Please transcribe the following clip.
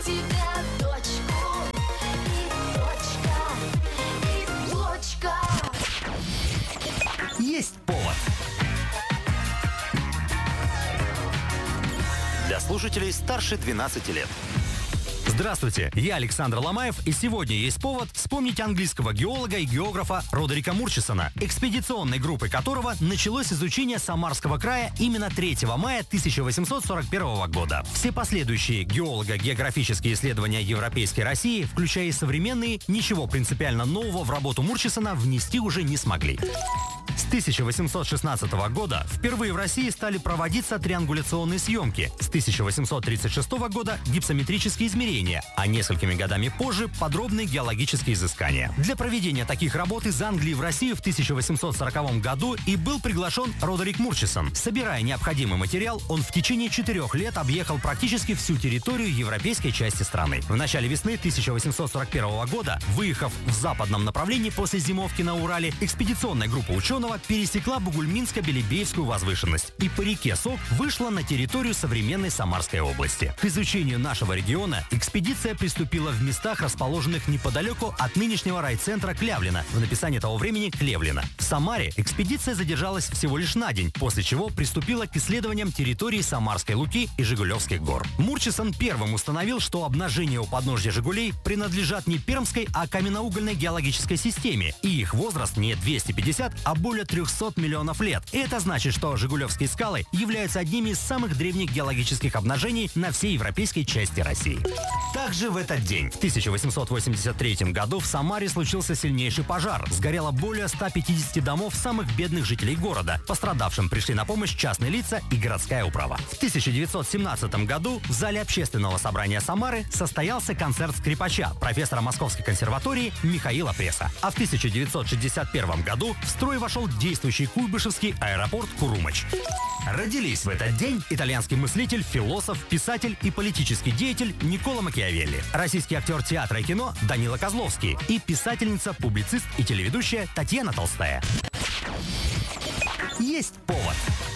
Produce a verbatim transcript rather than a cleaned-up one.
тебя дочку и дочка, и дочка. Есть повод. Для слушателей старше двенадцати лет. Здравствуйте, я Александр Ломаев, и сегодня есть повод вспомнить английского геолога и географа Родерика Мурчисона, экспедиционной группой которого началось изучение Самарского края именно третьего мая тысяча восемьсот сорок первого года. Все последующие геолого-географические исследования Европейской России, включая и современные, ничего принципиально нового в работу Мурчисона внести уже не смогли. С тысяча восемьсот шестнадцатого года впервые в России стали проводиться триангуляционные съемки. С тысяча восемьсот тридцать шестого года гипсометрические измерения, а несколькими годами позже подробные геологические изыскания. Для проведения таких работ из Англии в Россию в тысяча восемьсот сороковом году и был приглашен Родерик Мурчисон. Собирая необходимый материал, он в течение четырех лет объехал практически всю территорию европейской части страны. В начале весны тысяча восемьсот сорок первого года, выехав в западном направлении после зимовки на Урале, экспедиционная группа ученого пересекла Бугульминско-Белебеевскую возвышенность и по реке Сок вышла на территорию современной Самарской области. К изучению нашего региона экспедиция приступила в местах, расположенных неподалеку от нынешнего райцентра Клявлина, в написании того времени Клевлина. В Самаре экспедиция задержалась всего лишь на день, после чего приступила к исследованиям территории Самарской Луки и Жигулевских гор. Мурчисон первым установил, что обнажения у подножья Жигулей принадлежат не пермской, а каменноугольной геологической системе, и их возраст не двести пятьдесят, а более трехсот миллионов лет. И это значит, что Жигулевские скалы являются одними из самых древних геологических обнажений на всей европейской части России. Также в этот день, в тысяча восемьсот восемьдесят третьем году, в Самаре случился сильнейший пожар. Сгорело более ста пятидесяти домов самых бедных жителей города. Пострадавшим пришли на помощь частные лица и городская управа. В тысяча девятьсот семнадцатом году в зале общественного собрания Самары состоялся концерт скрипача, профессора Московской консерватории Михаила Пресса. А в тысяча девятьсот шестьдесят первом году в строй вошел действующий куйбышевский аэропорт Курумыч. Родились в этот день итальянский мыслитель, философ, писатель и политический деятель Никколо Макиавелли, российский актер театра и кино Данила Козловский и писательница, публицист и телеведущая Татьяна Толстая. Есть повод.